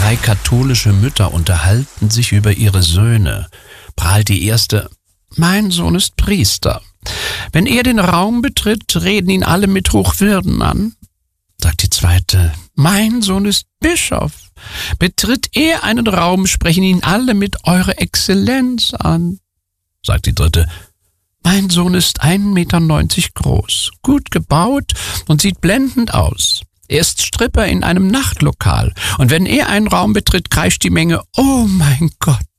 3 katholische Mütter unterhalten sich über ihre Söhne, prahlt die erste: »Mein Sohn ist Priester. Wenn er den Raum betritt, reden ihn alle mit Hochwürden an.« Sagt die zweite: »Mein Sohn ist Bischof. Betritt er einen Raum, sprechen ihn alle mit Eure Exzellenz an.« Sagt die dritte: »Mein Sohn ist 1,90 Meter groß, gut gebaut und sieht blendend aus. Er ist Stripper in einem Nachtlokal, und wenn er einen Raum betritt, kreischt die Menge: »Oh mein Gott!«